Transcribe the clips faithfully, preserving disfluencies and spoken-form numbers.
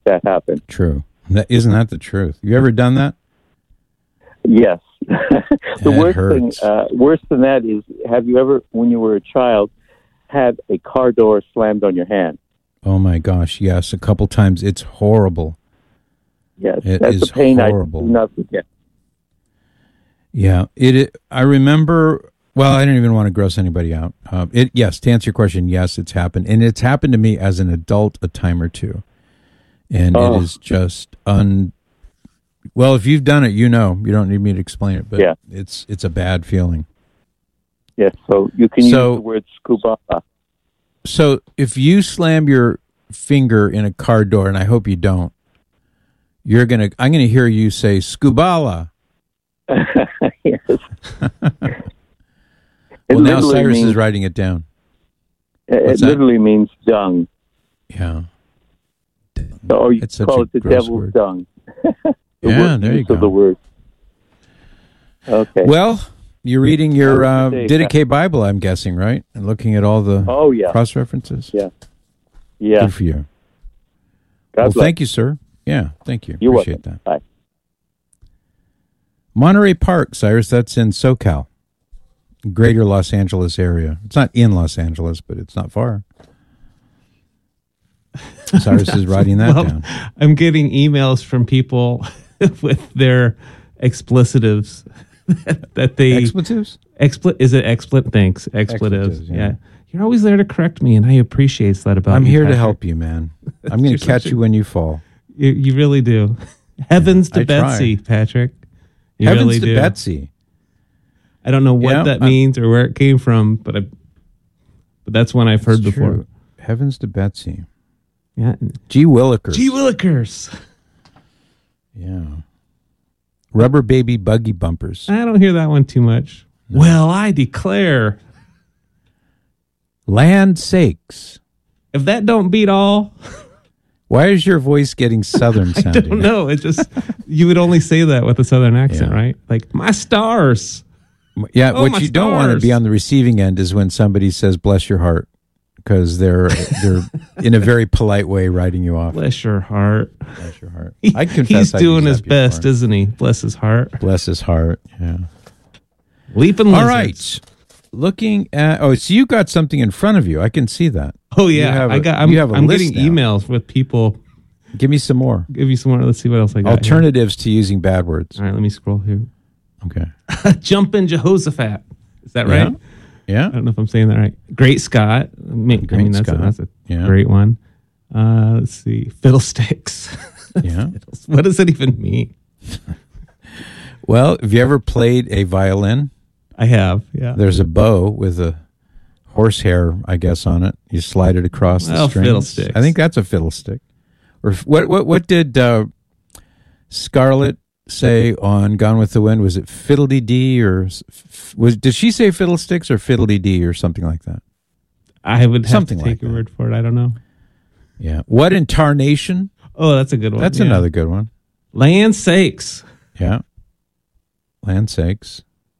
that happen. True. That, isn't that the truth? You ever done that? Yes. The It worst hurts. thing, uh, worse than that is, have you ever, when you were a child, had a car door slammed on your hand? Oh my gosh, yes, a couple times. It's horrible. Yes, It that's is a pain horrible. I do not forget. Yeah, it, it. I remember. Well, I don't even want to gross anybody out. Um, it yes, to answer your question, yes, it's happened, and it's happened to me as an adult a time or two, and Oh. it is just un. Well, if you've done it, you know. You don't need me to explain it, but Yeah. it's it's a bad feeling. Yes, so you can So- use the word scuba. So if you slam your finger in a car door, and I hope you don't, you're gonna. I'm gonna hear you say "Scubala." Yes. It Well, now literally Cyrus means, is writing it down. It What's that? literally means dung. Yeah. Or you It's such call a it the gross devil's word. dung. The Yeah, word- there you use of go. the word. Okay. Well, you're reading your uh, Say Didache Bible, I'm guessing, right? And looking at all the Oh, yeah. cross references. Yeah. Yeah. Good for you. God well, bless. thank you, sir. Yeah, thank you. You're Appreciate welcome. that. Bye. Monterey Park, Cyrus. That's in SoCal, Greater Los Angeles area. It's not in Los Angeles, but it's not far. Cyrus is writing that Well, down. I'm getting emails from people with their explicitives that they Expletives? expl is it explit? Thanks, expletives. Expletives, yeah. yeah. You're always there to correct me, and I appreciate that about I'm you. here to Patrick. help you, man. I'm going You're to catch such a- you when you fall. You, you really do. Heavens to I try. Betsy, Patrick. You Heavens really to do. Betsy. I don't know what Yeah, that I'm- means or where it came from, but I, but that's one I've heard It's before. true. Heavens to Betsy. Yeah. G. Willikers. Gee Willikers. Yeah. Rubber baby buggy bumpers. I don't hear that one too much. Well, I declare, Land sakes. if that don't beat all, Why is your voice getting southern I sounding? don't know. It just you would only say that with a southern accent, Yeah. right? Like my stars. Yeah, Oh, my what you don't want to stars. be on the receiving end is when somebody says "bless your heart" because they're they're in a very polite way writing you off. Bless your heart. Bless your heart. He- I confess he's I doing used his that before. best, isn't he? Bless his heart. Bless his heart. Yeah. Leaping All lizards. right. Looking at oh, so you got something in front of you. I can see that. Oh You yeah, have I a- got. I'm, you have a I'm list getting now. emails with people. Give me some more Give you some more. Let's see what else I got. here. alternatives to using bad words. All right, let me scroll here. Okay. Jumpin' Jehoshaphat. Is that Yeah. right? Yeah. I don't know if I'm saying that right. Great Scott. I mean, I Great mean that's, Scott. A, that's a Yeah. great one. Uh, let's see. Fiddlesticks. Yeah. What does it even mean? Well, have you ever played a violin? I have. Yeah. There's a bow with a horsehair, I guess, on it. You slide it across Well, the strings. fiddlesticks. I think that's a fiddlestick. Or f- what? What? What did uh, Scarlett say on Gone with the Wind? Was it fiddly dee or s- f- was? Did she say fiddlesticks or fiddly dee or something like that? I would have Something to take like your that. word for it. I don't know. Yeah. What in tarnation? Oh, that's a good one. That's Yeah. another good one. Land sakes. Yeah. Land sakes.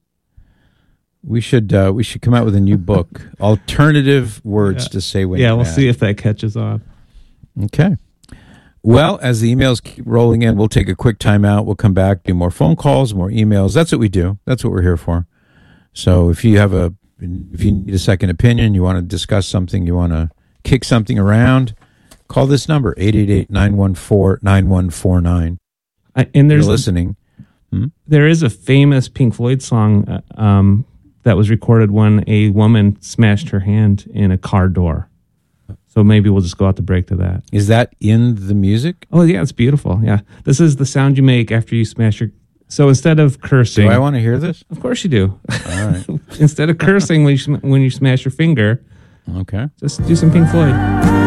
We should uh, we should come out with a new book. Alternative words Yeah. to say when Yeah, you're we'll mad. see if that catches on. Okay. Well, as the emails keep rolling in, we'll take a quick time out. We'll come back, do more phone calls, more emails. That's what we do. That's what we're here for. So if you have a, if you need a second opinion, you want to discuss something, you want to kick something around, call this number, eight eight eight, nine one four, nine one four nine. I, and You're there's listening. there is a famous Pink Floyd song uh, um, that was recorded when a woman smashed her hand in a car door. So maybe we'll just go out to break to that. Is that in the music? Oh yeah, it's beautiful. Yeah, this is the sound you make after you smash your. So instead of cursing, Do I want to hear this? of course you do. All right. Instead of cursing when you sm- when you smash your finger, Okay. just do some Pink Floyd.